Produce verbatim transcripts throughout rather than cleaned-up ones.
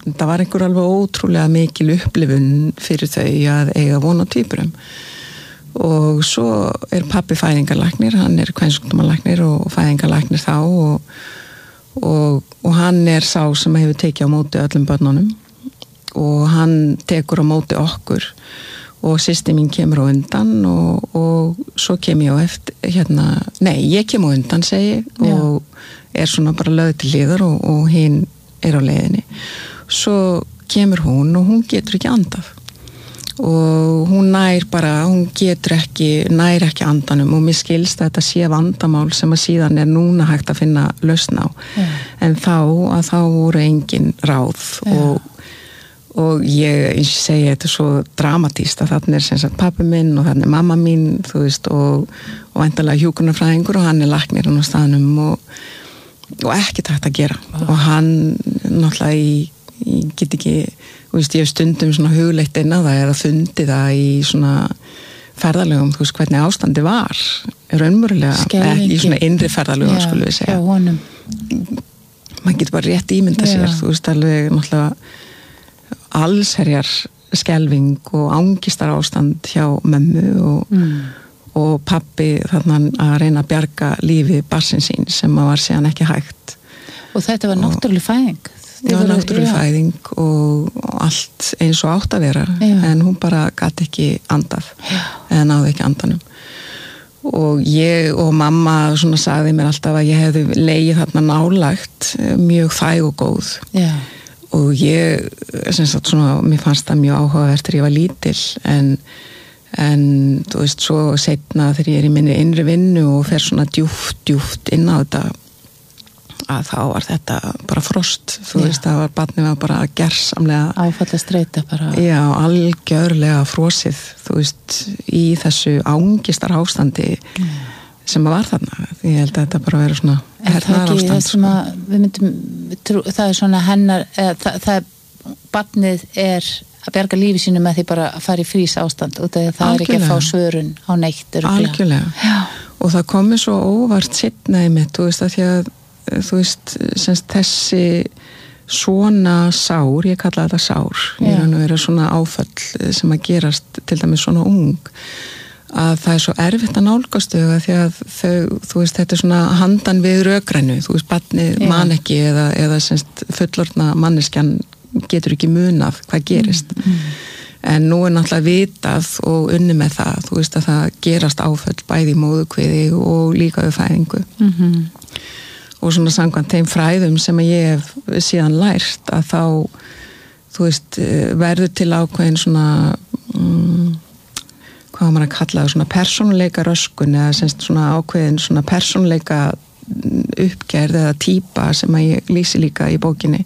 það var einhver alveg ótrúlega mikil upplifun fyrir þau að eiga von á tvíburum og svo er pabbi fæðingarlæknir, hann er kvensjúkdómalæknir og fæðingarlæknir þá og, og, og hann er sá sem hefur tekið á móti öllum börnunum og hann tekur á móti okkur og systir mín kemur á undan og, og svo kem ég á eftir hérna, nei, ég kem á undan segi og er svona bara lögð til hliðar og, og hinn er á leiðinni svo kemur hún og hún getur ekki andað og hún nær bara, hún getur ekki nær ekki andanum og mér skilst að þetta sé vandamál sem að síðan er núna hægt að finna lausn á yeah. en þá að þá voru engin ráð yeah. og og ég, eins og segi, þetta er svo dramatíst að þarna er sem sagt pappi minn og þarna er mamma mín, þú veist og, og endalega hjúkrunarfræðingur og hann er læknirinn á staðnum og, og ekkert hægt að gera ah. og hann náttúrulega í, ég get ekki, þú veist, ég hef stundum svona hugleitt inn á það eða fundið það í svona ferðalögum, þú veist, hvernig ástandi var raunverulega, ekki í svona innri ferðalögum, ja, skulum við segja. Já, honum. Man getur bara rétt ímynda sér, ja. Þú veist, alveg náttúrulega allsherjar skelving og ángistar ástand hjá mömmu og, mm. og pabbi þarna að reyna að bjarga lífi barnsins sín sem var síðan ekki hægt. Og þetta var náttúrulega fæðing? Það var náttúrulega fæðing og, og allt eins og átt að vera já. En hún bara gat ekki andað já. Eða náði ekki andanum. Og ég og mamma svona sagði mér alltaf að ég hefði legið þarna nálægt mjög þæg og góð. Já. Og ég, sem sagt svona, mér fannst það mjög áhugavert þegar ég var lítil, en, en þú veist, svo seinna þegar ég er í minni innri vinnu og fer svona djúft, djúft inn á þetta, að þá var þetta bara frost, þú já. Veist, það var, barnið var bara gersamlega... Áfallastreita bara. Já, algjörlega frosið, þú veist, í þessu ángistar ástandi mm. sem að var þarna, því ég held að þetta bara verið svona hernaðar ástand. Það, sko. Við myndum, trú, það er svona hennar, eða, það, það er, barnið er að bjarga lífi sínu með því bara að fara í frís ástand og það, það er ekki að fá svörun á neitt. Öruglega. Algjörlega. Já. Og það komið svo óvart sitnaði mitt, þú veist, að því að þú veist, semst þessi svona sár, ég kalla þetta sár, ég er að vera svona áfall sem að gerast til dæmis svona ung, að það er svo erfitt að nálgast þau því að þau, þú veist, þetta er svona handan við rökrænu, þú veist, barnið man ekki eða, eða semst fullorðna manneskjan getur ekki munað hvað gerist. Mm, mm. En nú er náttúrulega vitað og unni með það, þú veist að það gerast áföll bæði í móðukviði og líka við fæðingu. Mm-hmm. Og svona samkvæmt þeim fræðum sem ég hef síðan lært að þá, þú veist, verður til ákveðin svona... Mm, hvað maður að kalla það, svona persónuleika röskun eða semst svona ákveðin svona persónuleika uppgerð eða típa sem að ég lýsi líka í bókinni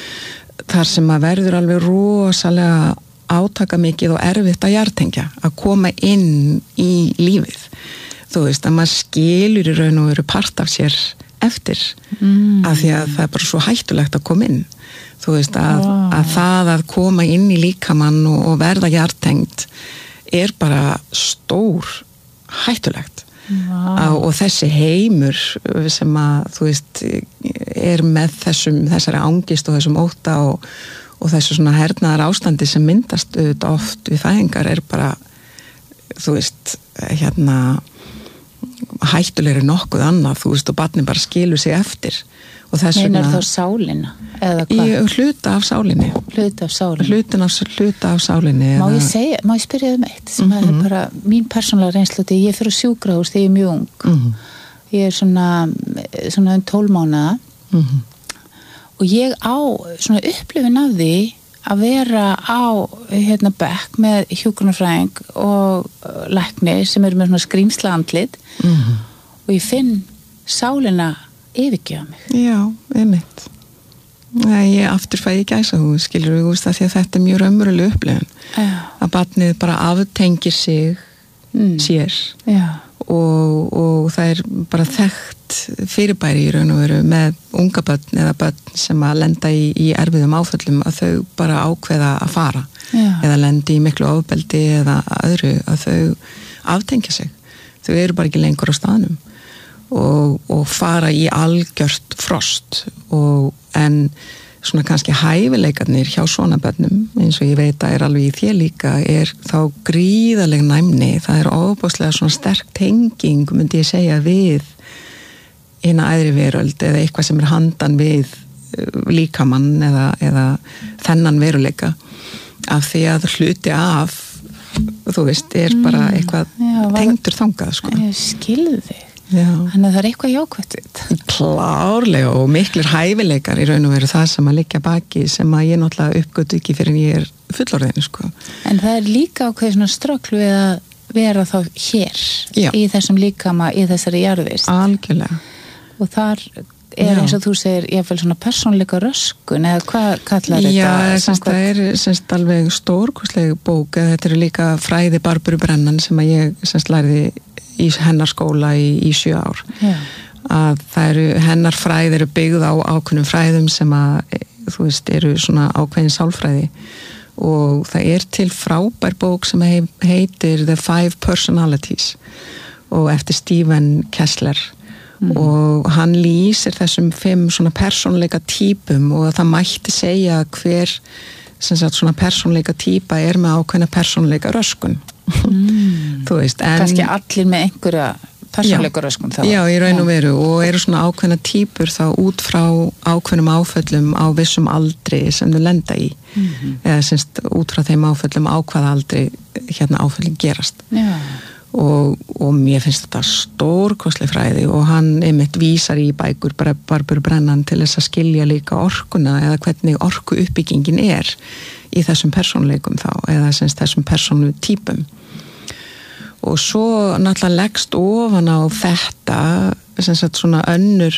þar sem að verður alveg rosalega átaka mikið og erfitt að jartengja, að koma inn í lífið, þú veist að maður skilur í raun og veru part af sér eftir mm. af því að það er bara svo hættulegt að koma inn, þú veist að, wow. að það að koma inn í líkamann og, og verða jartengt er bara stór hættulegt wow. og þessi heimur sem að þú veist er með þessum, þessari ángist og þessum ótta og, og þessu svona hernaðar ástandi sem myndast auðvitað oft við fæðingar er bara þú veist hérna hættulegri nokkuð annað þú veist og barnið bara skilur sig eftir og þess vegna meinar þá sálina eða hvað? Í hluta af sálinni hluta af sálinni hluta af, hluta af sálinni má eða... ég segja, má ég spyrja um eitt sem mm-hmm. er bara mín persónulega reynslu því ég fyrir á sjúkrahús þegar ég er mjög ung mm-hmm. ég er svona svona um tólf mánaða mm-hmm. og ég á svona upplifun af því að vera á hérna bekk með hjúkrunarfræðing og lækni sem eru með svona skrýmsla andlit mm-hmm. og ég finn sálina yfirgefa mig. Já, einmitt. Nei, ég aftur fæ ég gæsahúð, skilur við, úst, að því að þetta er mjög raunveruleg upplifun. Já. Að barnið bara aftengir sig mm. sér Já. Og, og það er bara þekkt fyrirbæri í raun og veru með unga börn eða börn sem að lenda í, í erfiðum áföllum að þau bara ákveða að fara Já. Eða lendi í miklu ofbeldi eða öðru að þau aftengja sig. Þau eru bara ekki lengur á staðnum. Og, og fara í algjört frost og en svona kannski hæfileikarnir hjá svona börnum, eins og ég veit að er alveg í þér líka, er þá gríðaleg næmni, það er ofboðslega svona sterk tenging, myndi ég segja, við eina æðri veröld eða eitthvað sem er handan við líkamann eða, eða þennan veruleika, af því að hluti af, þú veist, er bara eitthvað mm, já, tengdur þangað, sko. Ég skilði þig. Já. Þannig að það er eitthvað jákvætt við þetta. Klárlega, og miklir hæfileikar í raun og veru það sem að liggja baki sem að ég náttúrulega uppgötu ekki fyrir en ég er fullorðin, sko. En það er líka ákveð svona ströggl við að vera þá hér Já. Í þessum líkama, í þessari jarðvist. Algjörlega. Og þar er Já. Eins og þú segir, ég fæl svona persónleika röskun, eða hvað kallar þetta? Já, semst, það er semst alveg stórkostleg bók, þetta eru líka fræði Barburu Brennan sem að ég semst lærði í hennar skóla í, í sjö ár. Já. Að það eru, hennar fræði eru byggð á ákveðnum fræðum sem að, þú veist, eru svona ákveðin sálfræði, og það er til frábær bók sem heitir The Five Personalities og eftir Stephen Kessler mm. og hann lýsir þessum fimm svona persónleika típum, og það mætti segja hver sem sagt svona persónleika típa er með ákveðna persónleika röskun. Mm. Þú veist, en kannski allir með einhverja persónleika röskun þá. Já, í raun og veru, og eru svona ákveðna típur þá út frá ákveðnum áföllum á vissum aldri sem þau lenda í mm-hmm. eða semst út frá þeim áföllum á hvaða aldri hérna áföllin gerast. Já. Og, og mér finnst þetta stórkostleg fræði, og hann einmitt vísar í bækur Barburu Brennan til þess að skilja líka orkuna eða hvernig orku uppbyggingin er í þessum persónleikum þá, eða semst þessum persónu típum. Og svo náttúrulega leggst ofan á þetta sem sagt svona önnur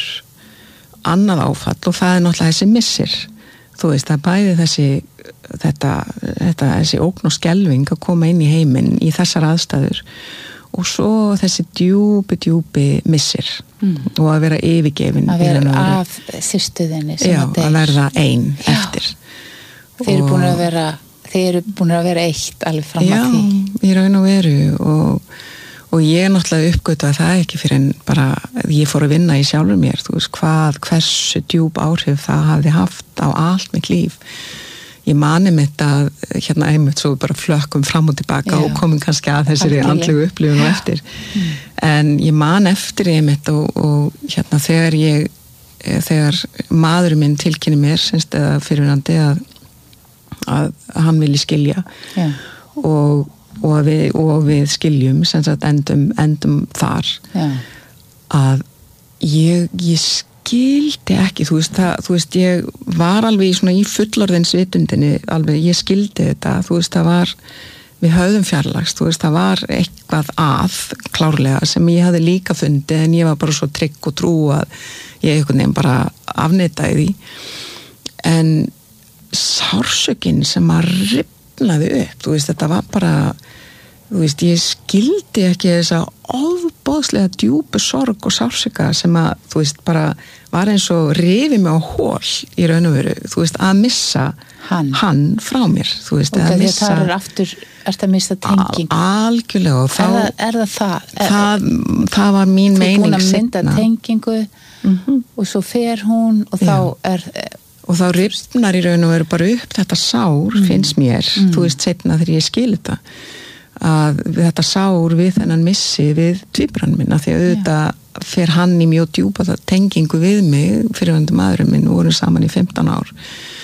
annað áfall, og það er náttúrulega þessi missir. Þú veist, það er bæði þessi þetta, þetta þessi ógn og skelfing að koma inn í heiminn í þessar aðstæður, og svo þessi djúpi, djúpi missir mm. og að vera yfirgefin. Að vera af systurðinni sem já, að deyr. Já, að verða ein já. Eftir. Þeir eru búin að vera þeir eru búin að vera eitt alveg fram já, að því. Já, í raun og veru, og, og ég náttúrulega uppgötaði það ekki fyrir en bara ég fór að vinna í sjálfur mér, þú veist, hvað, hversu djúp áhrif það hafði haft á allt mitt líf. Ég mani mitt að hérna einmitt svo bara flökkum fram og tilbaka já. Og komum kannski að þessari andlegu upplifun og eftir. Mm. En ég man eftir einmitt og, og hérna þegar ég, þegar maðurinn minn tilkynni mér, semst eða fyrirvænandi að, að hann vilji skilja já. Og, og, við, og við skiljum, semst að endum, endum þar já. Að ég, ég skildi ekki, þú veist, það, þú veist, ég var alveg í svona í fullorðinsvitundinni, alveg, ég skildi þetta, þú veist, það var, við höfðum fjarlagst, þú veist, það var eitthvað að, klárlega, sem ég hafði líka fundið, en ég var bara svo trygg og trú að ég einhvern veginn bara afneitaði því, en sársökin sem að rifnaði upp, þú veist, þetta var bara, þú veist, ég skildi ekki þessa ofboðslega djúpu sorg og sársöka sem að, þú veist, bara var eins og rifi mig á hól í raun og veru, þú veist, að missa hann, hann frá mér, þú veist, og að missa það er aftur, ertu að missa tenging algjörlega, og þá er það er það, það, það, það var mín meining þú er búin að mynda seinna. Tengingu mm-hmm. og svo fer hún og þá Já. Er og þá rifnar í raun og veru bara upp þetta sár, mm. finnst mér, mm. þú veist, seinna þegar ég skil þetta að þetta sár við þennan missi við tvíbrann minna, því að auðvitað fer hann í mjög djúpa tengingu við mig, fyrirvændi maðurinn minn, vorum saman í fimmtán ár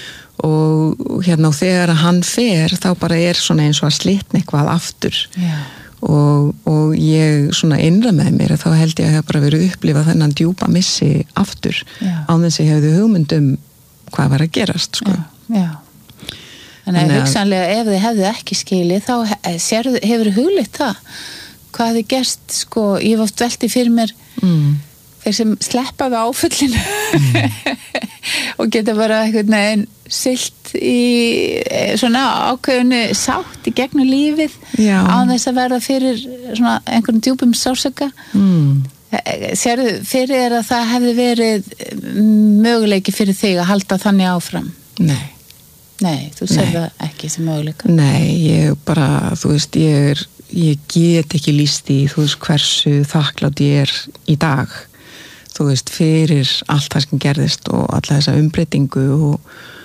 og hérna og þegar hann fer þá bara er svona eins og að slitna eitthvað aftur og, og ég svona innra með mér að þá held ég að hef bara verið upplifað þennan djúpa missi aftur Já. Án þess að ég hefði hugmyndum hvað var að gerast sko. Já, já. Þannig að hugsanlega ef þið hefðu ekki skilið þá sérðu, hefur hugleitt það hvað þið gerst, sko, ég var oft velti fyrir mér mm. þeir sem sleppa við áföllinu mm. og geta bara einhvern veginn silt í svona ákveðinu sátt í gegnum lífið Já. Án þess að verða fyrir svona einhvern djúpum sársöka mm. sérðu fyrir er að það hefði verið möguleiki fyrir þig að halda þannig áfram? Nei Nei, þú sér það ekki sem möguleika. Nei, ég bara, þú veist, ég er, ég get ekki lýst í, þú veist, hversu þakklátt ég er í dag, þú veist, fyrir allt það sem gerðist og alla þessa umbreytingu og,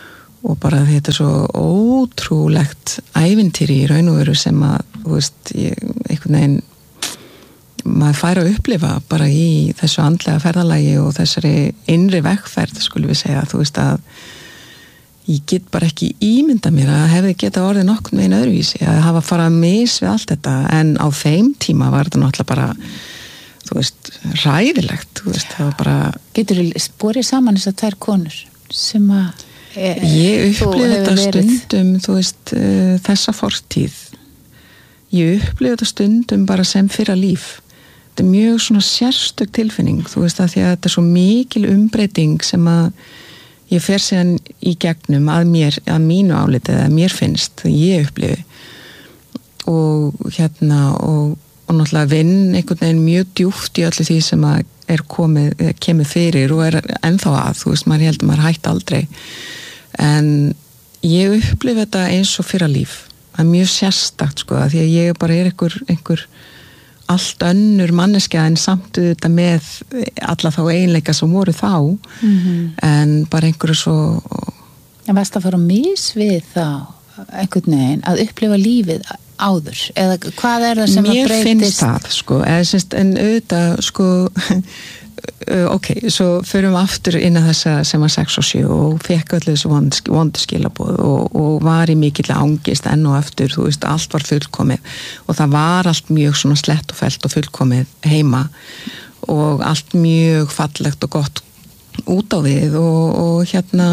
og bara þetta er svo ótrúlegt ævintýri í raun og veru sem að, þú veist, ég, einhvern veginn maður fær að upplifa bara í þessu andlega ferðalagi og þessari innri vegferð, skulum við segja, þú veist að ég get bara ekki ímynda mér að hefði geta orðið nokkurn veginn öðruvísi, að hafa farað mis við allt þetta, en á þeim tíma var þetta náttúrulega bara, þú veist, ræðilegt, þú veist, það var bara... Getur þú borið saman þessar tvær konur sem að... E, ég upplifði þetta stundum, þú veist, uh, þessa fortíð. Ég upplifði þetta stundum bara sem fyrra líf. Þetta er mjög svona sérstök tilfinning, þú veist, að því að þetta er svo mikil umbreyting sem að ég fer síðan í gegnum að mér, að mínu áliti, eða mér finnst, ég upplifi. Og hérna, og og náttúrulega vinn einhvern veginn mjög djúpt í öllu því sem að er komið, kemur fyrir og er ennþá að, þú veist, maður heldur maður hætt aldrei, en ég upplifi þetta eins og fyrra líf, það er mjög sérstakt sko, því að ég bara er einhver, einhver allt önnur manneskja en samt þetta með alla þá eiginleika sem voru þá, mm-hmm. en bara einhverju svo... En varst að fara mis við þá einhvern veginn að upplifa lífið áður, eða hvað er það sem mér að breytist? Mér finnst það, sko, eða semst, en auðvitað, sko, ok, svo förum við aftur inn að þessa sem var sex og sjö og fekk öll þessu vondu skilaboð og, og var í mikill angist enn og aftur, þú veist, allt var fullkomið og það var allt mjög svona slett og fellt og fullkomið heima og allt mjög fallegt og gott út á við og, og hérna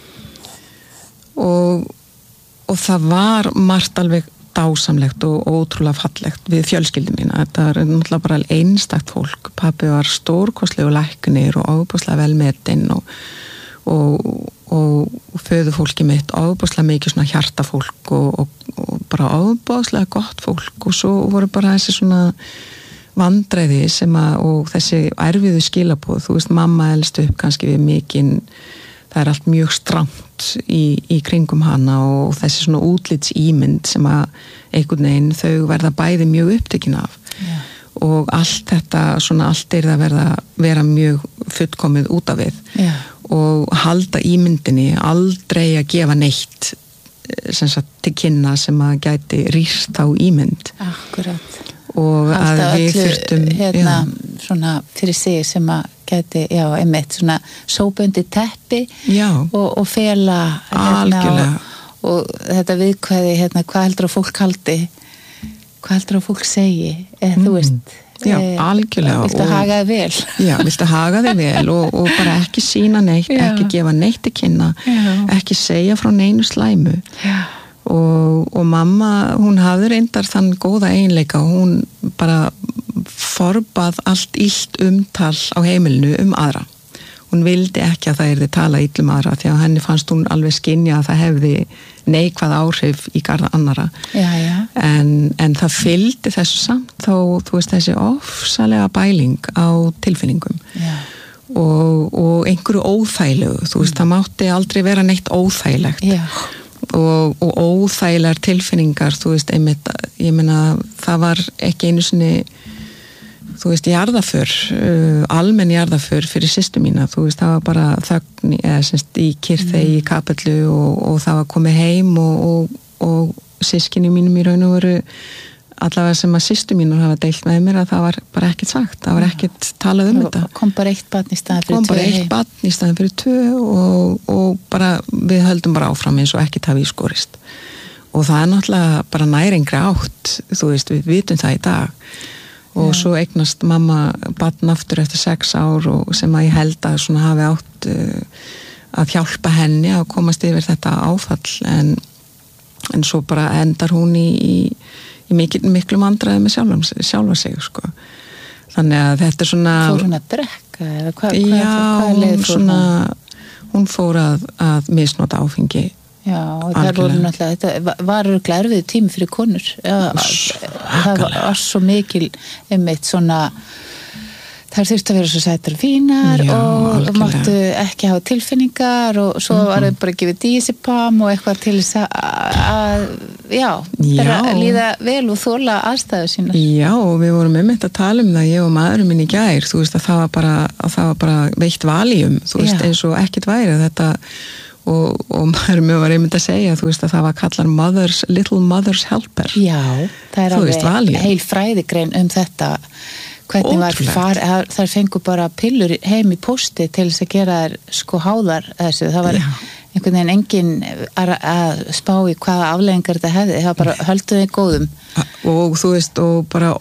og, og það var margt alveg dásamlegt og ótrúlega fallegt við fjölskyldum mína. Þetta er náttúrulega bara einstakt fólk. Pabbi var stórkostlegur læknir og ábúslega velmetinn og, og, og, og föðufólki mitt ábúslega mikið svona hjartafólk og, og, og bara ábúslega gott fólk og svo voru bara þessi svona vandræði sem að, og þessi erfiðu skilaboð, þú veist, mamma elst upp kannski við mikinn, það er allt mjög strangt í, í kringum hana og þessi svona útlitsímynd sem að einhvern veginn þau verða bæði mjög upptekin af yeah. og allt þetta svona allt er að verða vera mjög fullkomið út af við yeah. og halda ímyndinni aldrei að gefa neitt sem sagt til kynna sem að gæti rýrt á ímynd. Akkurat. Og að við þurftum hérna já. Svona fyrir sig sem að gæti, já, einmitt svona sóbundi teppi og, og fela hérna og, og þetta viðkvæði, hérna, hvað heldur að fólk haldi, hvað heldur að fólk segi, eða mm. þú veist já, e, algjörlega viltu og, haga þig vel já, viltu haga þig vel og, og bara ekki sína neitt, já. Ekki gefa neitt til kynna, já. Ekki segja frá neinu slæmu já. Og, og mamma, hún hafði reyndar þann góða eiginleika og hún bara forbað allt illt umtal á heimilinu um aðra. Hún vildi ekki að það yrði tala ill um aðra því að henni fannst hún alveg skynja að það hefði neikvæð áhrif í garða annara. Já, já. En, en það fylgdi þessu samt þá, þú veist, þessi ofsalega bæling á tilfinningum. Já. Og, og einhverju óþægilegu, þú veist, mm. það mátti aldrei vera neitt óþægilegt. Já. Og, og óþægilegar tilfinningar, þú veist, einmitt, ég meina, það var ekki einu sinni, þú veist, jarðaför, uh, almenn jarðaför fyrir systur mína, þú veist, það var bara þögn, eða semst í kyrþey í kapellu og, og það var komið heim og, og, og systkini mínum í raun og veru, allavega sem að systur mínur hafa deilt með mér að það var bara ekkert sagt, það var ekkert talað um þetta. Kom bara eitt barn í staðin fyrir tvö. Kom bara eitt barn í staðin fyrir tvö og, og bara, við höldum bara áfram eins og ekkert hafi ískorist. Og það er náttúrulega bara næringri átt, þú veist, við vitum það í dag. Og ja. Svo eignast mamma barn aftur eftir sex ár og sem að ég held að svona hafi átt uh, að hjálpa henni að komast yfir þetta áfall en, en svo bara endar hún í, í í mikil, miklu vandræði með sjálfa, sjálfa sig sko. Þannig að þetta er svona fór hún að drekka eða hvað hva, já, hva hún svona hún? hún fór að, að misnota áfengi já, og það voru náttúrulega þetta var örugglega erfiður tími fyrir konur já, það var, var svo mikil einmitt svona þær þurftu að vera svo sætar fínar já, og algjörlega. Máttu ekki hafa tilfinningar og svo mm-hmm. var þau bara að gefa dísipam og eitthvað til þess að já, já. Líða vel og þóla aðstæðu sínar. Já, og við vorum einmitt að tala um það, ég og maðurinn minn í gær, þú veist að það var bara, að það var bara veitt valium, þú veist, já. Eins og ekkert væri þetta og, og maður mjög var einmitt að segja þú veist að það var kallar mother's, little mother's helper. Já, það er Þú veist, alveg Valium. heil fræðigrein um þetta hvernig var Ótrúlegt. far, þar fengu bara pillur heim í pósti til þess að gera þær sko háðar þessu, það var Já. einhvern veginn engin að, að spá í hvaða afleiðingar þetta hefði, það bara höldu þig góðum. Og þú veist, og bara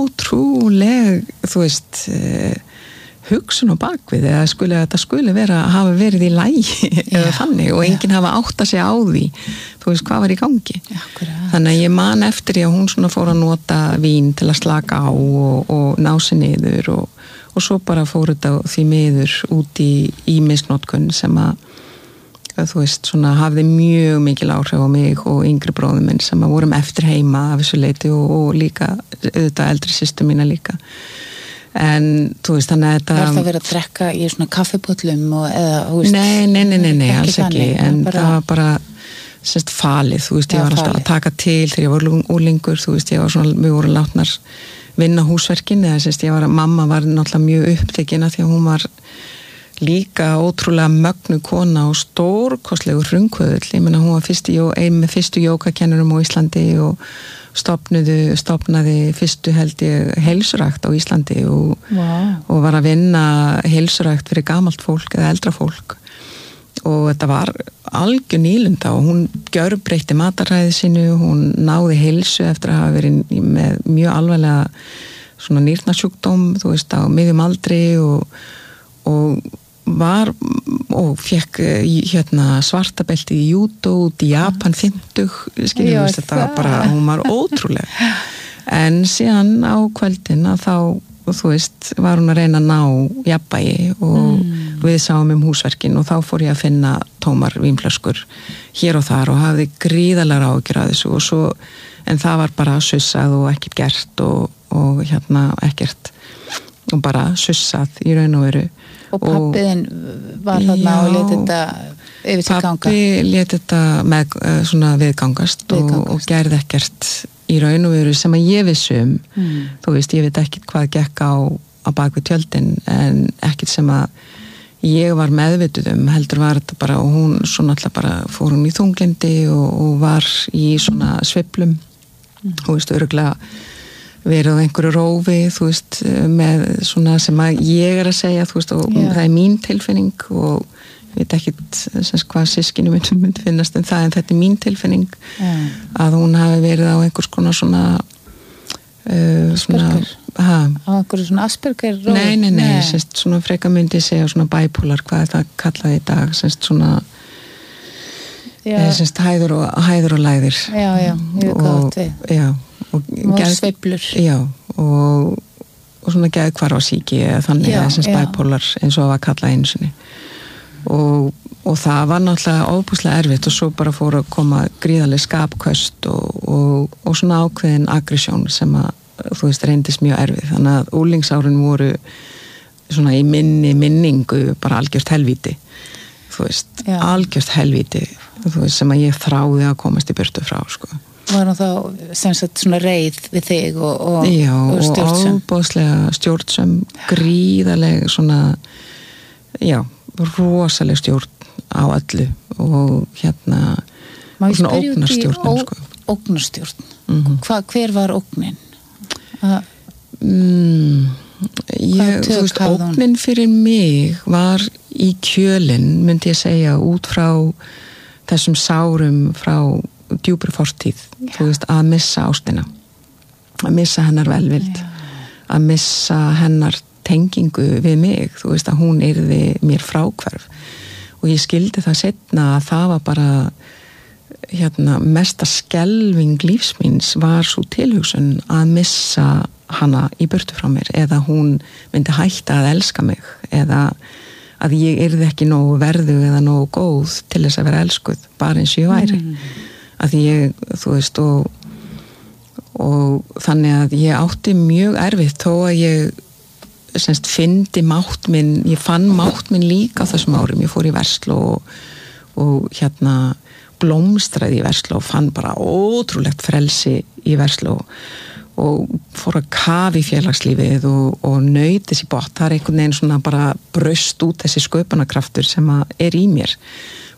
ótrúleg, þú veist, uh, hugsun og bakvið, eða skuli að þetta skuli vera að hafa verið í lægi eða þannig og enginn hafa átt að segja á því, þú veist, hvað var í gangi. Akkurat. Þannig að ég man eftir því að hún svona fór að nota vín til að slaka á og, og ná sig niður og, og svo bara fór þetta því miður út í, í misnotkun sem að þú veist, svona hafði mjög mikil áhrif á mig og yngri bróðum minn sem að vorum eftir heima af þessu leiti og, og líka, auðvitað eldri systur mína líka. En, þú veist, þannig að þetta... Það er það verið að drekka í svona kaffipöllum og eða, þú veist... Nei, nei, nei, nei, nei alls ekki, þannig, en bara... það var bara, semst, falið, þú veist, ég Já, var alltaf falið. að taka til þegar ég var úlingur, þú veist, ég var svona, við vorum látnar vinna húsverkin, eða semst, ég var að, mamma var náttúrulega mjög upptekina því að hún var líka ótrúlega mögnu kona og stórkostlegu hrungkvöðull, ég meina hún var fyrsti, ein með fyrstu jókakennurum á Íslandi og stofnuðu, stofnaði fyrstu held ég heilsurækt á Íslandi og, wow. og var að vinna heilsurækt fyrir gamalt fólk eða eldra fólk og þetta var algjör nýlunda og hún gjörbreytti mataræði sínu, hún náði heilsu eftir að hafa verið með mjög alvarlega svona nýrnasjúkdóm, þú veist, á miðjum aldri og, og var og fekk hérna svartabelti í judo út í Japan fimmtug, skiljum við þetta var bara, hún var ótrúleg en síðan á kvöldin að þá, þú veist, var hún að reyna að ná jafnvægi og mm. við sáum um húsverkin og þá fór ég að finna tómar vínflöskur hér og þar og hafði gríðarlega áhyggjur af þessu og svo, en það var bara sussað og ekkert gert og, og hérna ekkert og bara sussað í raun og veru. Og pappiðin var þarna og lét þetta yfir sig ganga? Pappi lét þetta með, svona viðgangast, viðgangast. Og, og gerði ekkert í raun og veru sem að ég vissum, mm. þú veist, ég veit ekkert hvað gekk á, á bak við tjöldin en ekkert sem að ég var meðvituð um, heldur var þetta bara og hún svona alltaf bara fór hún í þunglindi og, og var í svona sveiflum, mm. þú veist, öruglega verið á einhverju rófi, þú veist, með svona sem að ég er að segja, þú veist, og Já. Það er mín tilfinning og ég veit ekkit sem hvað sískinu myndum myndi finnast en það, en þetta er mín tilfinning Já. Að hún hafi verið á einhvers konar svona uh, svona ha, á einhverju svona Asperger rófi? Nei, nei, nei, nei. Semst, svona freka myndi segja svona bipolar, hvað er það kallaði í dag, semst svona semst hæður og, hæður og læðir Já, já, ég veit hvað þetta er Já og, og sveiflur já, og, og svona geði hvarfa síki eða þannig, eða sem bipolar eins og að var kallað einu sinni og, og það var náttúrulega óbúslega erfitt og svo bara fór að koma gríðarlega skapköst og, og, og svona ákveðin aggresjón sem að þú veist reyndist mjög erfið, þannig að úlingsárin voru svona í minni minningu bara algjört helvíti þú veist, já. Algjört helvíti þú veist, sem að ég þráði að komast í burtu frá sko. Var hún þá sem sagt svona reið við þig og, og, Já, og stjórnsum? Já, og ábúðslega stjórnsum, gríðaleg svona, já, rosaleg stjórn á öllu og hérna, og svona ógnarstjórn. Sko. Ógnarstjórn? Mm-hmm. Hva, hver var ógnin? Uh, mm, ég, þú veist, ógnin fyrir mig var í kjölinn, myndi ég segja, út frá þessum sárum frá djúpri fortíð, Já. Þú veist, að missa ástina, að missa hennar velvild, Já. Að missa hennar tengingu við mig, þú veist, að hún yrði mér fráhverf og ég skildi það seinna að það var bara hérna, mesta skelving lífsmíns var svo tilhugsun að missa hana í burtu frá mér eða hún myndi hætta að elska mig eða að ég yrði ekki nógu verðu eða nógu góð til þess að vera elskuð, bara eins og ég væri. Mm. Að ég, þú veist, og, og þannig að ég átti mjög erfitt þó að ég semst fyndi mátt minn, ég fann mátt minn líka á þessum árum, ég fór í Versló og, og hérna blómstraði í Versló og fann bara ótrúlegt frelsi í Versló og fór að kafa í félagslífið og, og naut þessi bótt, það er einhvern veginn svona bara braust út þessi sköpunarkraftur sem að er í mér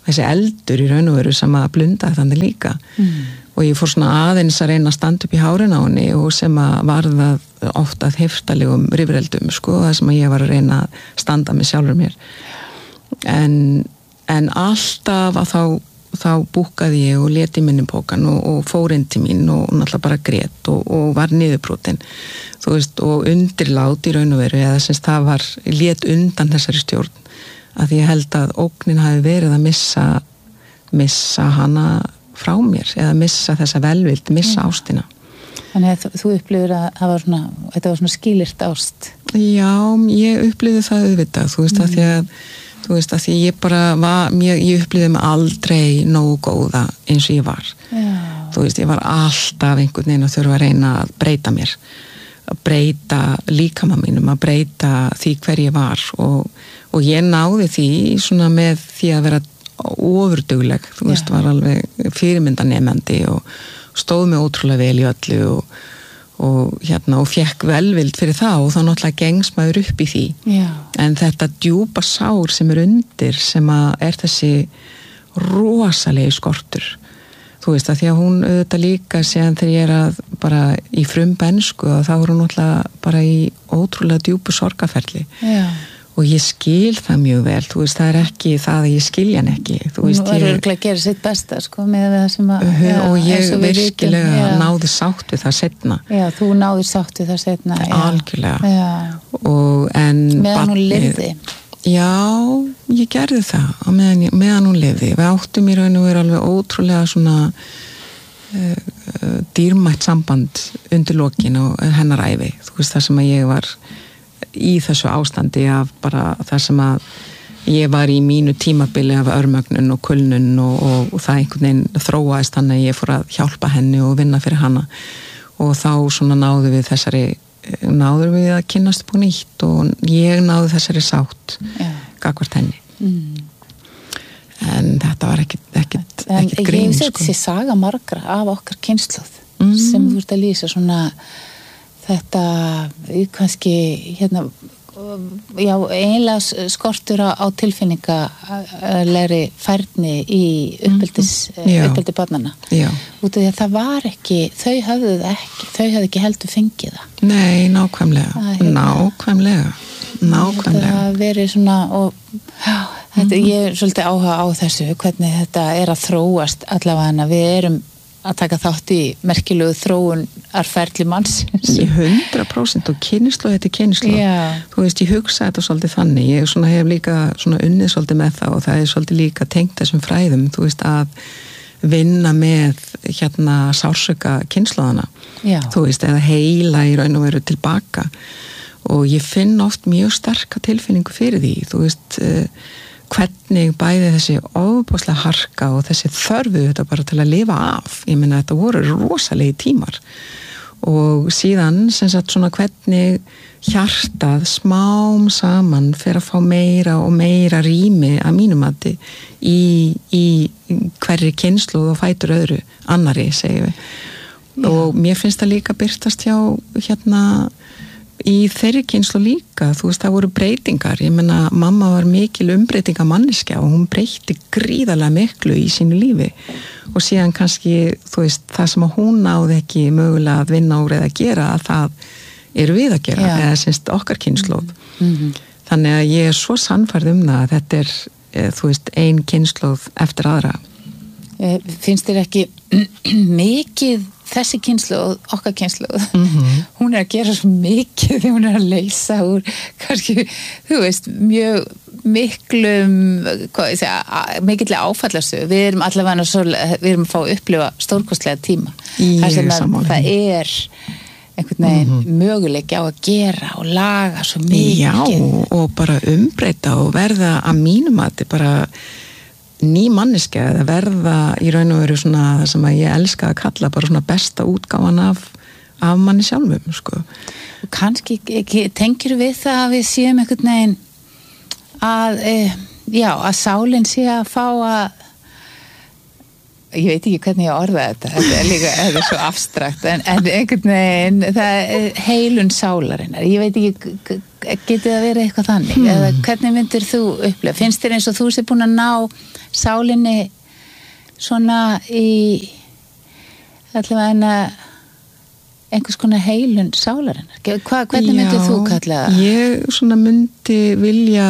þessi eldur í raun og veru sem að blunda þannig líka mm. og ég fór svona aðeins að reyna að standa upp í hárin á henni og sem að varðað oft að heftalegum rifreldum sko, það sem að ég var að reyna að standa með sjálfur mér en, en alltaf að þá, þá búkaði ég og leti minni pókan og, og fór inn til mín og náttúrulega bara grét og, og var niðurbrotin þú veist og undirlát í raun og veru eða sem það var lét undan þessari stjórn að ég held að ógnin hafi verið að missa missa hana frá mér eða missa þessa velvild, missa mm. ástina. Þannig að þú, þú upplifir að það var svona, þetta var svona skýlirt ást. Já, ég upplifði það auðvitað, þú veist mm. að því að þú veist að því ég bara var, ég, ég upplifði mig aldrei nógu góða eins og ég var. Já. Þú veist, ég var alltaf einhvern veginn að þurfa að reyna að breyta mér, að breyta líkama mínum, að breyta því hver ég var og, og ég náði því svona með því að vera ofurdugleg, þú veist, Já. Var alveg fyrirmyndanemandi og stóð mig ótrúlega vel í öllu og, og hérna, og fekk velvild fyrir það og þá náttúrulega gengst maður upp í því Já. En þetta djúpa sár sem er undir sem að er þessi rosalegi skortur þú veist, að því að hún auðvitað líka séðan þegar ég er að bara í frumbensku og þá er hún náttúrulega bara í ótrúlega djúpu sorgaferli Já. Og ég skil það mjög vel, þú veist, það er ekki það að ég skilja hann ekki, þú veist, ég... Þú verður ekki að gera sitt besta, sko, með það sem að... Uh, já, og ég virkilega vitum, náði sátt við það setna. Já, þú náði sátt við það setna, já. Algjörlega. Já. Og en... Meðan hún lifði. Já, ég gerði það, meðan, meðan hún lifði. Við áttum í raun og veru alveg ótrúlega svona uh, dýrmætt samband undir lokin og hennar ævi, þú veist, það sem að ég var... í þessu ástandi af bara það sem að ég var í mínu tímabili af örmögnun og kulnun og, og, og það einhvern veginn þróaðist þannig að ég fór að hjálpa henni og vinna fyrir hana og þá svona náðu við þessari náðu við að kynnast búin nýtt og ég náðu þessari sátt yeah. gagvart henni mm. en þetta var ekkit, ekkit, ekkit en grín ég sé þessi saga margra af okkar kynslóð mm. sem þú ert að lýsa svona þetta kannski hérna já, eiginlega skortur á, á tilfinningalegri færni í uppeldis mm-hmm. uppeldi barnanna út af því að það var ekki þau höfðu ekki, þau höfðu ekki heldur fengið það Nei, nákvæmlega hérna, nákvæmlega nákvæmlega það verið svona og já, þetta, mm-hmm. ég er svolítið áhuga á þessu hvernig þetta er að þróast allavega við erum að taka þátt í merkilegu þróunarferli manns. hundra prósent og kynslu þetta er kynslu. Yeah. Þú veist, ég hugsa þetta svolítið þannig. Ég svona, hef líka svona unnið svolítið með það og það er svolítið líka tengt þessum fræðum. Þú veist, að vinna með hérna sársauka kynslaðana. Yeah. Þú veist, eða heila í raun og veru tilbaka. Og ég finn oft mjög sterka tilfinningu fyrir því. Þú veist, hvernig bæði þessi ofboðslega harka og þessi þörfu þetta bara til að lifa af. Ég meina þetta voru rosalegi tímar og síðan sem sagt svona hvernig hjartað smám saman fer að fá meira og meira rými að mínum mati í, í hverri kynsluð og fætur öðru annari segjum við. Já. Og mér finnst það líka birtast hjá hérna í þeirri kynslu líka, þú veist, það voru breytingar, ég menna, mamma var mikil umbreytinga manneskja og hún breytti gríðarlega miklu í sínu lífi og síðan kannski, þú veist, það sem að hún náði ekki mögulega að vinna úr eða gera, að það eru við að gera, yeah. eða semst okkar kynsluð. Mm-hmm. Þannig að ég er svo sannfærð um það að þetta er, þú veist, ein kynsluð eftir aðra. Finnst þér ekki mikið þessi kynsluð, okkar kynsluð mm-hmm. hún er að gera svo mikið því hún er að leysa úr kannski, þú veist, mjög miklum hvað ég segja, mikillega áfallarsu við erum allavega svo, við erum að fá að upplifa stórkostlega tíma þar sem að það er einhvern veginn mm-hmm. möguleiki á að gera og laga svo mikið Já, og bara umbreyta og verða að mínum að þetta bara ný manneskja eða verða í raun og veru svona það sem að ég elska að kalla bara svona besta útgáfan af, af manni sjálfum sko. Og kannski tengir við það að við séum einhvern veginn að e, já, að sálinn sé að fá að ég veit ekki hvernig ég orða þetta þetta er líka, þetta er svo abstrakt en, en einhvern veginn, það er heilun sálarinnar, ég veit ekki getið að vera eitthvað þannig, hmm. eða hvernig myndir þú upplega, finnst þér eins og þú sé búin að ná sálinni svona í allavega einhvers konar heilun sálarinnar. Hva, hvernig myndið þú kalla það? Ég svona myndi vilja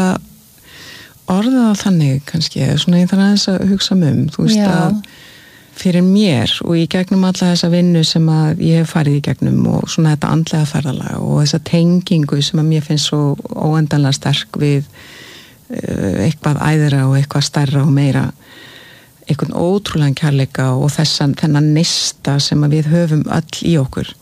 orða það þannig kannski, svona ég þarf aðeins að hugsa um, þú veist Já. Að fyrir mér og í gegnum alla þessa vinnu sem að ég hef farið í gegnum og svona þetta andlega ferðalag og þessa tengingu sem að mér finnst svo óendanlega sterk við uh, eitthvað æðra og eitthvað stærra og meira, einhvern ótrúlegan kærleika og þessan, þennan neista sem að við höfum öll í okkur,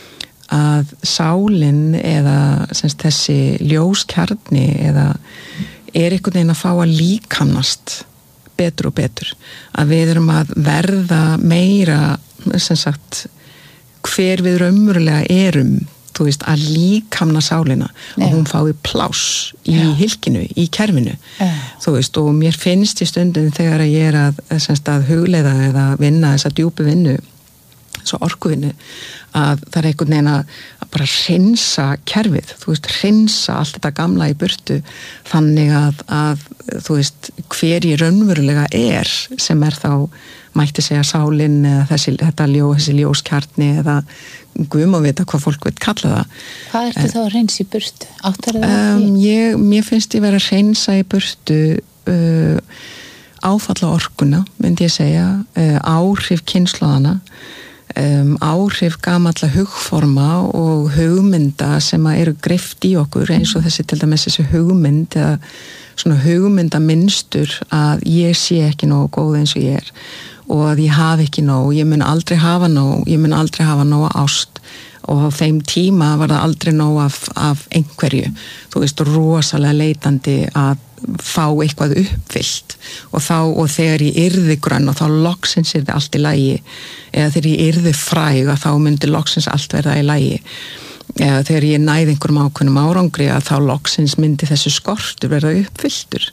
að sálin eða semst, þessi ljóskjarni eða er einhvern veginn að fá að líkamnast betur og betur, að við erum að verða meira sem sagt hver við raunverulega erum, þú veist, að líkamna sálina Já. Og hún fái pláss í Já. Hylkinu, í kerfinu Já. Þú veist, og mér finnst í stundin þegar ég er að, semst, að hugleiða eða vinna þessa djúpu vinnu, svo orkuvinnu, að það er einhvern veginn að bara hreinsa kerfið, þú veist, hreinsa allt þetta gamla í burtu, þannig að, að þú veist, hver ég raunverulega er, sem er þá, mætti segja sálin, eða þessi, þetta ljó, þessi ljóskjarni, eða guðum að vita hvað fólk veit kalla það. Hvað ertu þá að hreinsa í burtu? Áttar það um, ég, mér finnst ég vera að hreinsa í burtu uh, áfalla orkuna, myndi ég segja, uh, áhrif kynslóðana, Um, áhrif gamalla hugforma og hugmynda sem að eru greift í okkur, eins og þessi til dæmis þessi hugmynd eða svona hugmyndaminstur að ég sé ekki nógu góð eins og ég er og að ég hafi ekki nóg, ég mun aldrei hafa nóg, ég mun aldrei hafa nóg ást og á þeim tíma var það aldrei nóg af, af einhverju, þú veist, rosalega leitandi að fá eitthvað uppfyllt og þá, og þegar ég yrði grönn og þá loksins yrði allt í lagi eða þegar ég yrði fræg að þá myndi loksins allt verða í lagi eða þegar ég næði einhverjum ákveðnum árangri að þá loksins myndi þessu skortur verða uppfylltur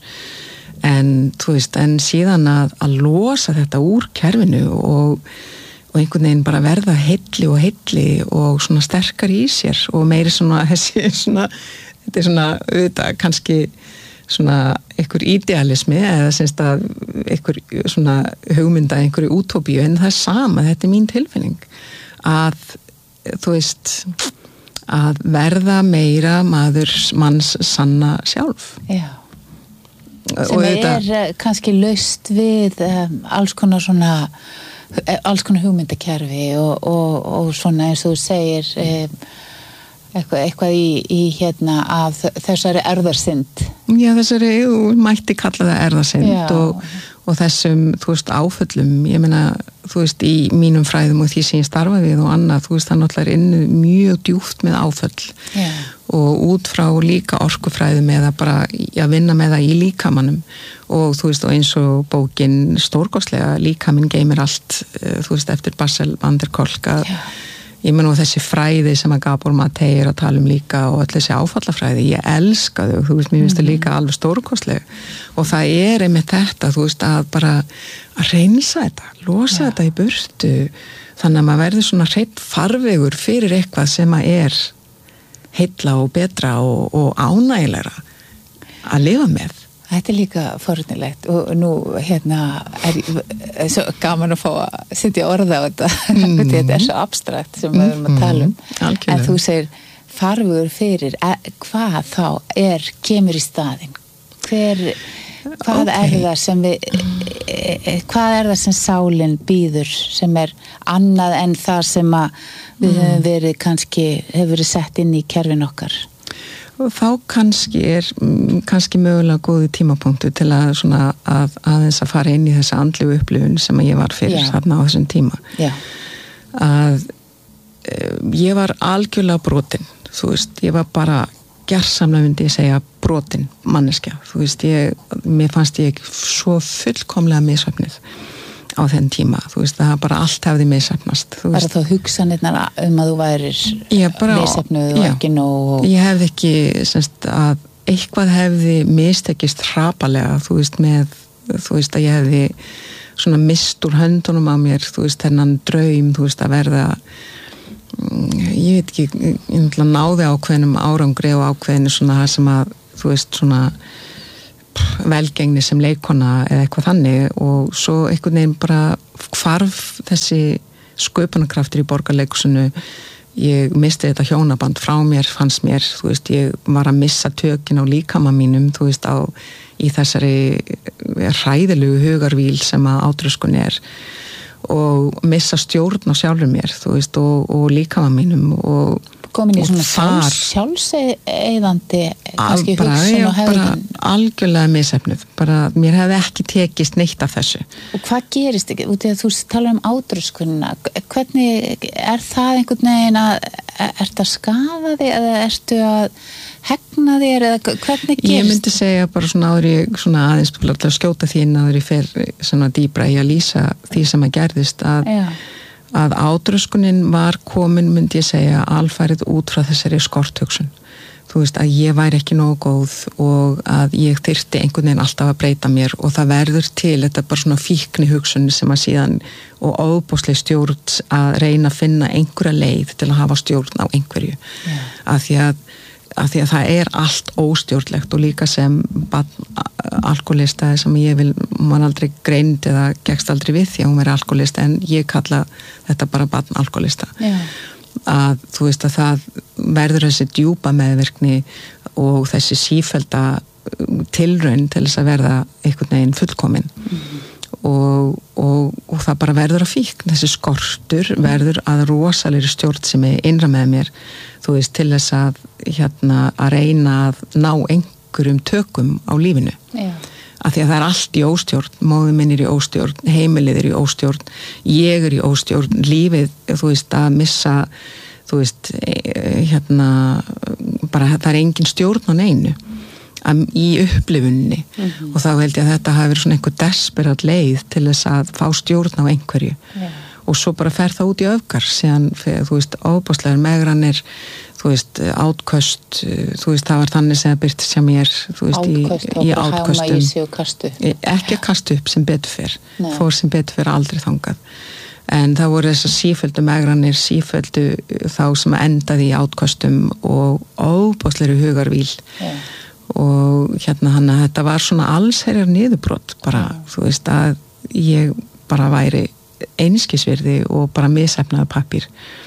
en þú veist, en síðan að, að losa þetta úr kerfinu og, og einhvern veginn bara verða heilli og heilli og svona sterkar í sér og meiri svona þessi svona, þetta er svona auðvitað kannski svona einhver idealismi eða semst að einhver svona hugmynda, einhverju útópíu en það er sama, þetta er mín tilfinning að þú veist að verða meira maður manns sanna sjálf Já sem er þetta, kannski laust við um, alls konar svona alls konar hugmyndakerfi og, og, og svona eins og þú segir um, eitthvað, eitthvað í, í hérna af þessari erðarsynd Já, þessari, þú mætti kalla það erðarsynd og, og þessum, þú veist, áföllum ég meina, þú veist, í mínum fræðum og því sem ég starfa við og annað, þú veist, það náttúrulega er inni mjög djúpt með áföll Já. Og út frá líka orkufræðum eða bara að vinna með það í líkamannum og þú veist, og eins og bókin stórkostlega, líkaminn geymir allt, þú veist, eftir Bessel van der Kolk að ég menn og þessi fræði sem að Gabor Maté er að tala um líka og öll þessi áfallafræði, ég elska þau, þú veist, mér finnst það líka alveg stórkostlega og það er einmitt þetta, þú veist, að bara að reynsa þetta, losa Já. Þetta í burtu, þannig að maður verður svona hreinn farvegur fyrir eitthvað sem að er heilla og betra og, og ánægilegra að lifa með. Þetta er líka forunilegt og nú hérna er svo gaman að fá að setja orða á þetta mm. þetta er svo abstrakt sem við erum að tala um mm. en þú segir farvegur fyrir hvað þá er kemur í staðinn hver, hvað okay. er það sem við hvað er það sem sálin býður sem er annað en það sem að við mm. höfum verið kannski hefur verið sett inn í kerfin okkar og þá kannski er kannski mögulega góði tímapunktu til að svona að aðeins að fara inn í þessa andlegu upplifun sem ég var fyrir þarna á þessum tíma Já. Að ég var algjörlega brotin þú veist, ég var bara gersamlega myndi ég segja brotin manneskja, þú veist, ég, mér fannst ég svo fullkomlega misöfnið á þenn tíma, þú veist, það bara allt hefði misöfnast. Var það þá hugsanirnar um að þú værir misöfnuð og ekki nóg? Ég hefði ekki, semst, að eitthvað hefði mistekist hrapalega, þú veist, með, þú veist, að ég hefði svona mist úr höndunum á mér, þú veist, þennan draum, þú veist, að verða ég veit ekki, ég náði ákveðnum árangri og ákveðinu svona það sem að, þú veist, svona velgengni sem leikona eða eitthvað þannig og svo einhvern veginn bara hvarf þessi sköpunarkraftur í Borgarleikhúsinu. Ég misti þetta hjónaband frá mér, fannst mér, þú veist, ég var að missa tökin á líkama mínum, þú veist, á, í þessari hræðilegu hugarvíl sem að átröskun er og missa stjórn á sjálfur mér, þú veist, og, og líkama mínum og komin í svona sjálfs, sjálfseiðandi kannski bara, hugsun og hegðun. Bara algjörlega misefnuð, bara mér hefði ekki tekist neitt af þessu. Og hvað gerist ekki, út í að þú talar um átröskunina, hvernig er það einhvern veginn að ertu að skaða þig eða ertu að hegna þér eða hvernig gerist? Ég myndi segja bara svona áður ég svona aðeins að skjóta þín áður ég fer svona dýbra í að lýsa því sem að gerðist að Já. að átröskunin var komin, myndi ég segja, alfærið út frá þessari skorthugsun. Þú veist, að ég væri ekki nógu góð og að ég þyrfti einhvern veginn alltaf að breyta mér og það verður til þetta bara svona fíkni hugsun sem að síðan og óbúslega stjórn að reyna að finna einhverja leið til að hafa stjórn á einhverju. Yeah. Að því að af því að það er allt óstjórnlegt og líka sem alkoholista sem ég vil, man aldrei greind eða gekkst aldrei við því að hún veri alkoholista en ég kalla þetta bara barn alkoholista. Já. Að þú veist að það verður þessi djúpa meðvirkni og þessi sífellda tilraun til þess að verða einhvern veginn fullkomin. Mm-hmm. Og, og, og það bara verður að fíkn þessi skortur verður að rosalegri stjórn sem er innra með mér þú veist til þess að hérna að reyna að ná einhverjum tökum á lífinu Já. Af því að það er allt í óstjórn móðir minn er í óstjórn, heimilið er í óstjórn ég er í óstjórn, lífið þú veist að missa þú veist hérna bara það er engin stjórn á neinu í upplifunni mm-hmm. og þá held ég að þetta hafi verið svona einhver desperat leið til þess að fá stjórn á einhverju yeah. og svo bara fer það út í öfgar síðan, þú veist, óbúslegar megranir, þú veist, átköst þú veist, það var þannig sem það byrtist hjá mér þú veist, átköst, í, í átköstum í sig og kastu ekki að kastu upp sem betur fyrr fór sem betur fyrr aldrei þangað en það voru þessar síföldu megranir síföldu þá sem endaði í átköstum og óbúslegri hugarvíl yeah. og hérna hann að þetta var svona allsherjar niðurbrot bara, ja. Þú veist að ég bara væri einskisvirði og bara misefnaði pappír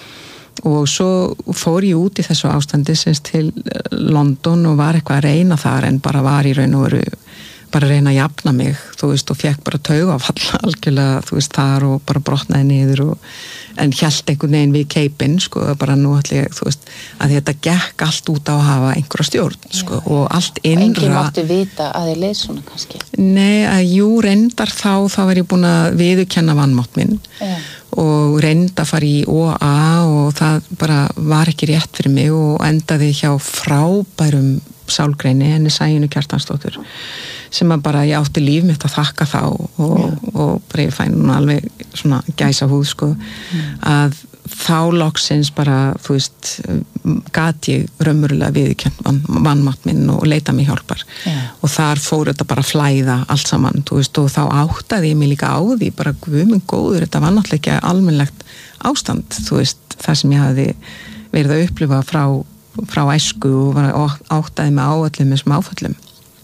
og svo fór ég út í þessu ástandi semst til London og var eitthvað að reyna þar en bara var í raun og veru bara að reyna að jafna mig, þú veist, og fekk bara taugafall algjörlega, þú veist, þar og bara brotnaði niður og en hélt einhvern veginn við keipinn, sko, bara nú allir, þú veist, að þetta gekk allt út á að hafa einhverja stjórn, sko, já, og allt innra... Enginn mátti vita að þið leið svona kannski? Nei, að jú, reyndar þá, þá var ég búin að viðurkenna vanmátt minn já. Og reynda að fara í O A og það bara var ekki rétt fyrir mig og endaði hjá frábærum sálgreini, henni Sæunni Kjartansdóttur sem að bara ég átti líf mitt að þakka þá og, og bara ég fæn núna alveg svona gæsa húð sko mm. að þá loksins bara þú veist gat ég raunverulega viðurkennt van, vanmátt minn og leita mig hjálpar yeah. og þar fór þetta bara að flæða allt saman þú veist og þá áttaði ég mig líka á því bara guð minn góður þetta var náttúrulega ekki almennilegt ástand þú veist það sem ég hafði verið að upplifa frá, frá æsku og var að áttaði mig á öllum þessum áföllum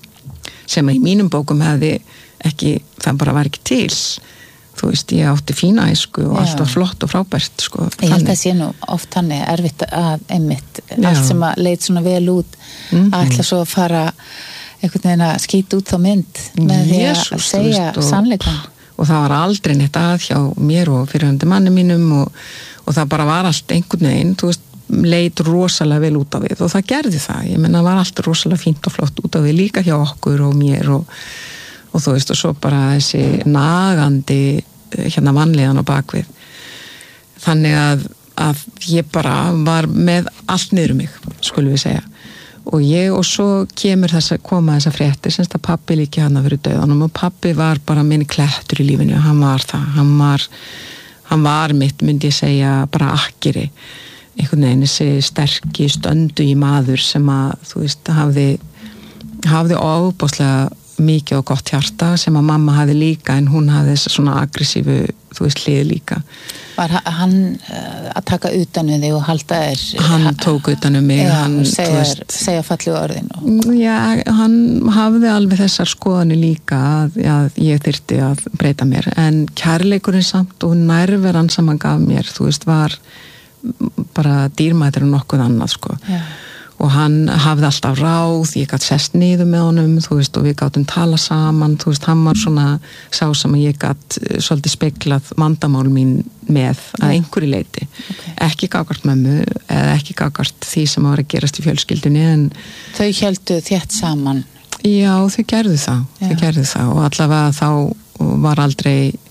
sem að í mínum bókum hefði ekki, það bara var ekki til þú veist, ég átti fína æsku og Já. Allt var flott og frábært sko, ég held að það sé nú oft þannig erfitt að einmitt, Já. Allt sem að leit svona vel út mm-hmm. að ætla svo að fara einhvern veginn að skýta út þá mynd með því að Jesus, segja veist, sannleikann og það var aldrei neitt að hjá mér og fyrirhandi manni mínum og, og það bara var allt einhvern veginn þú veist leit rosalega vel út á við og það gerði það, ég menna var allt rosalega fínt og flott út á við líka hjá okkur og mér og, og þú veist og svo bara þessi nagandi hérna vanlíðan á bakvið þannig að, að ég bara var með allt niður um mig skulum við segja og ég og svo kemur þess að koma þessa fréttir semst að pappi líki hann að fyrir döðanum og pappi var bara minni klettur í lífinu hann var það, hann var hann var mitt myndi ég segja bara akkeri einhvern veginn þessi sterki stöndu í maður sem að þú veist hafði hafði ofboðslega mikið og gott hjarta sem að mamma hafði líka en hún hafði þess svona aggressífu, þú veist, hlið líka. Var hann uh, að taka utan um þig og halda þér? Hann tók utan um mig. Já, hann, segja, veist, segja fallegu orðin. Og... Já, hann hafði alveg þessar skoðanir líka að, að ég þyrfti að breyta mér. En kærleikurinn samt og nærveran sem hann gaf mér, þú veist, var bara dýrmætur en nokkuð annað, sko. Já. Og hann hafði alltaf ráð, ég gætt sest niður með honum, þú veist, og við gáttum tala saman, þú veist, hann var svona sá sem ég gætt svolítið speglað vandamál mín með að einhverju leiti. Okay. Ekki gagvart mömmu, eða ekki gagvart því sem var að gerast í fjölskyldunni, en... Þau héldu þétt saman? Já, þau gerðu það, Já. þau gerðu það, og allavega þá var aldrei